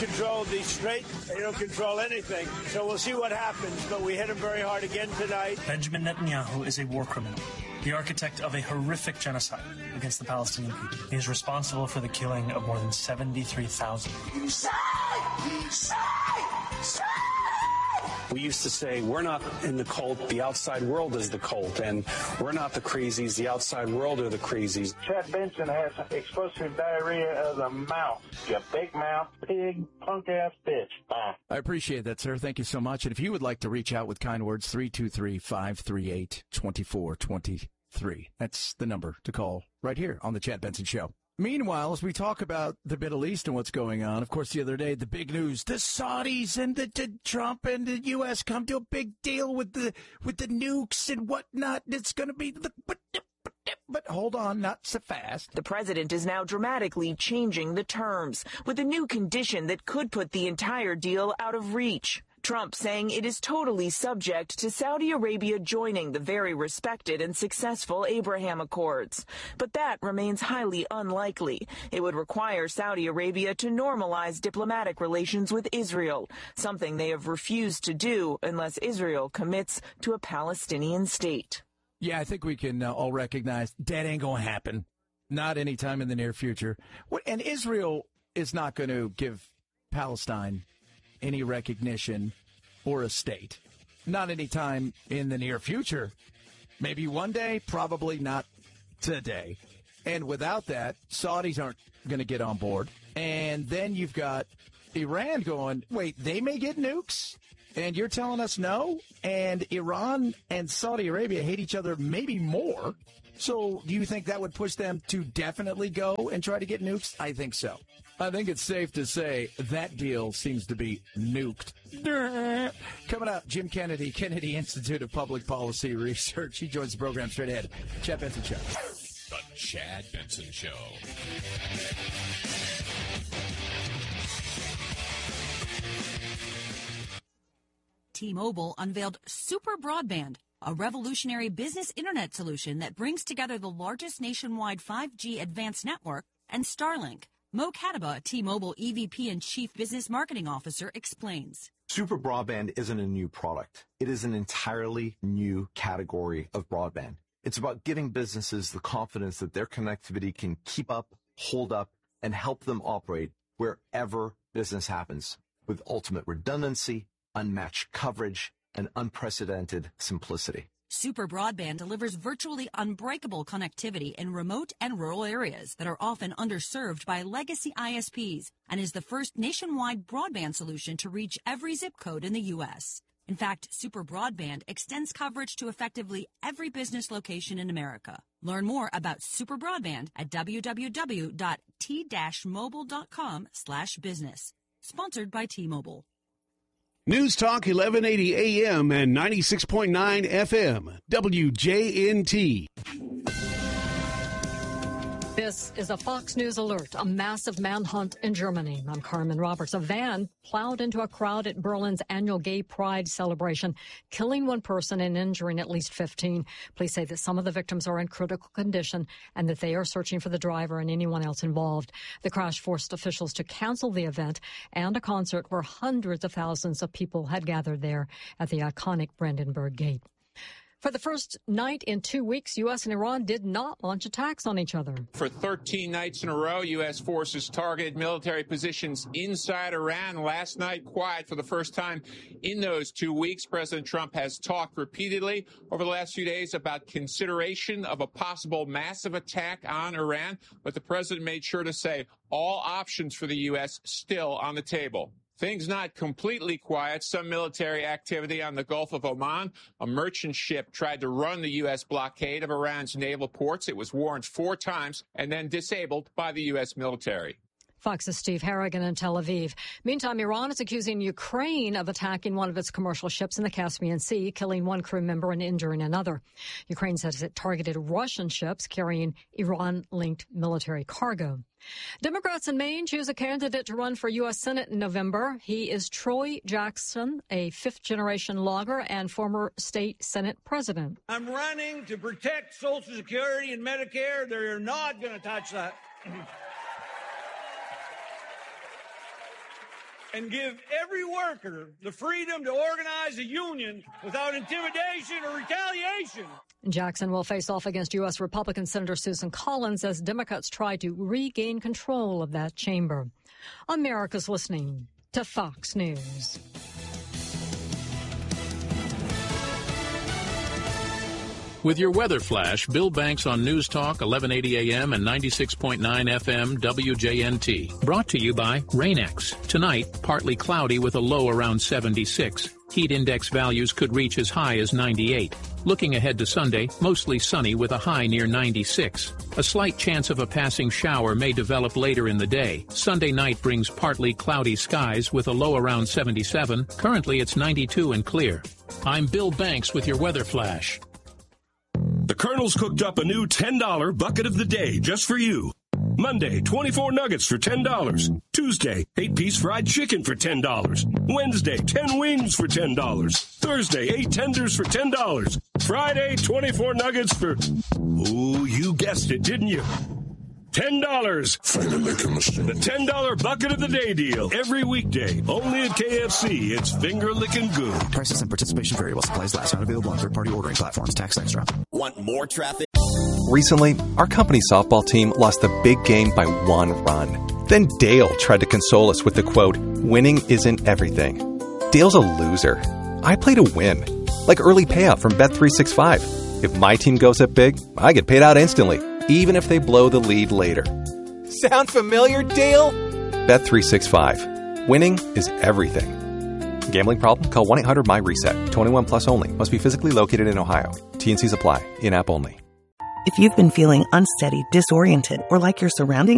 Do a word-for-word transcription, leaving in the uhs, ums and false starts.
control the Strait. They don't control anything. So we'll see what happens, but we hit them very hard again tonight. Benjamin Netanyahu is a war criminal, the architect of a horrific genocide against the Palestinian people. He is responsible for the killing of more than seventy-three thousand. Say! Say! Say! We used to say, we're not in the cult, the outside world is the cult, and we're not the crazies, the outside world are the crazies. Chad Benson has explosive diarrhea of the mouth. You big mouth, pig, punk-ass bitch. Bye. I appreciate that, sir. Thank you so much. And if you would like to reach out with kind words, three two three, five three eight, two four two three. That's the number to call right here on the Chad Benson Show. Meanwhile, as we talk about the Middle East and what's going on, of course, the other day, the big news, the Saudis and the, the Trump and the U S come to a big deal with the with the nukes and whatnot. It's going to be the... But, but hold on, not so fast. The president is now dramatically changing the terms with a new condition that could put the entire deal out of reach. Trump saying it is totally subject to Saudi Arabia joining the very respected and successful Abraham Accords. But that remains highly unlikely. It would require Saudi Arabia to normalize diplomatic relations with Israel, something they have refused to do unless Israel commits to a Palestinian state. Yeah, I think we can uh, all recognize that ain't going to happen. Not anytime in the near future. And Israel is not going to give Palestine any recognition or a state. Not anytime in the near future. Maybe one day, probably not today. And without that, Saudis aren't going to get on board. And then you've got Iran going, wait, they may get nukes? And you're telling us no? And Iran and Saudi Arabia hate each other maybe more. So do you think that would push them to definitely go and try to get nukes? I think so. I think it's safe to say that deal seems to be nuked. Coming up, Jim Kennedy, Kennedy Institute of Public Policy Research. He joins the program straight ahead. Chad Benson Show. The Chad Benson Show. T-Mobile unveiled Super Broadband, a revolutionary business internet solution that brings together the largest nationwide five G advanced network and Starlink. Mo Kataba, T-Mobile E V P and Chief Business Marketing Officer, explains. Super Broadband isn't a new product. It is an entirely new category of broadband. It's about giving businesses the confidence that their connectivity can keep up, hold up, and help them operate wherever business happens with ultimate redundancy, unmatched coverage, and unprecedented simplicity. Super Broadband delivers virtually unbreakable connectivity in remote and rural areas that are often underserved by legacy I S Ps and is the first nationwide broadband solution to reach every zip code in the U S. In fact, Super Broadband extends coverage to effectively every business location in America. Learn more about Super Broadband at w w w dot t mobile dot com slash business. Sponsored by T-Mobile. News Talk eleven eighty A M and ninety-six point nine F M, W J N T. This is a Fox News alert, a massive manhunt in Germany. I'm Carmen Roberts. A van plowed into a crowd at Berlin's annual Gay Pride celebration, killing one person and injuring at least fifteen. Police say that some of the victims are in critical condition and that they are searching for the driver and anyone else involved. The crash forced officials to cancel the event and a concert where hundreds of thousands of people had gathered there at the iconic Brandenburg Gate. For the first night in two weeks, U S and Iran did not launch attacks on each other. For thirteen nights in a row, U S forces targeted military positions inside Iran. Last night, quiet for the first time in those two weeks. President Trump has talked repeatedly over the last few days about consideration of a possible massive attack on Iran. But the president made sure to say all options for the U S still on the table. Things not completely quiet. Some military activity on the Gulf of Oman. A merchant ship tried to run the U S blockade of Iran's naval ports. It was warned four times and then disabled by the U S military. Fox's Steve Harrigan in Tel Aviv. Meantime, Iran is accusing Ukraine of attacking one of its commercial ships in the Caspian Sea, killing one crew member and injuring another. Ukraine says it targeted Russian ships carrying Iran-linked military cargo. Democrats in Maine choose a candidate to run for U S Senate in November. He is Troy Jackson, a fifth-generation logger and former state Senate president. I'm running to protect Social Security and Medicare. They're not going to touch that. and give every worker the freedom to organize a union without intimidation or retaliation. Jackson will face off against U S. Republican Senator Susan Collins as Democrats try to regain control of that chamber. America's listening to Fox News. With your weather flash, Bill Banks on News Talk, eleven eighty A M and ninety-six point nine F M W J N T. Brought to you by Rain-X. Tonight, partly cloudy with a low around seventy-six. Heat index values could reach as high as ninety-eight. Looking ahead to Sunday, mostly sunny with a high near ninety-six. A slight chance of a passing shower may develop later in the day. Sunday night brings partly cloudy skies with a low around seventy-seven. Currently, it's ninety-two and clear. I'm Bill Banks with your weather flash. The Colonel's cooked up a new ten dollar bucket of the day just for you. Monday, twenty-four nuggets for ten dollars. Tuesday, eight-piece fried chicken for ten dollars. Wednesday, ten wings for ten dollars. Thursday, eight tenders for ten dollars. Friday, twenty-four nuggets for... Ooh, you guessed it, didn't you? ten dollars. The ten dollar bucket of the day deal. Every weekday. Only at K F C. It's finger-licking good. Prices and participation vary while supplies last. Not available on third-party ordering platforms. Tax extra. Want more traffic? Recently, our company softball team lost the big game by one run. Then Dale tried to console us with the quote, "Winning isn't everything." Dale's a loser. I play to win. Like early payout from Bet three sixty-five. If my team goes up big, I get paid out instantly, even if they blow the lead later. Sound familiar, Dale? Bet three sixty-five. Winning is everything. Gambling problem? Call one eight hundred my reset. twenty-one plus only. Must be physically located in Ohio. T and Cs apply. In-app only. If you've been feeling unsteady, disoriented, or like your surroundings